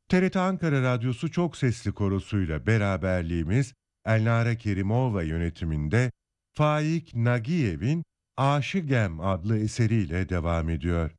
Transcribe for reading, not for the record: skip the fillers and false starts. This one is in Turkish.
TRT Ankara Radyosu Çok Sesli Korosu'yla beraberliğimiz Elnare Kerimova yönetiminde Faik Nagiyev'in Aşıgem adlı eseriyle devam ediyor.